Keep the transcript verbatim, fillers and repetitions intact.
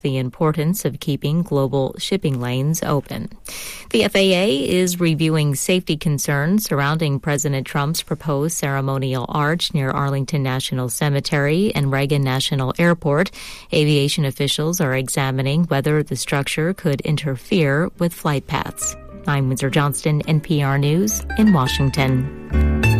the importance of keeping global shipping lanes open. The F A A is reviewing safety concerns surrounding President Trump's proposed ceremonial arch near Arlington National Cemetery and Reagan National Airport. Aviation officials are examining whether the structure could interfere with flight paths. I'm Windsor Johnston, N P R News in Washington.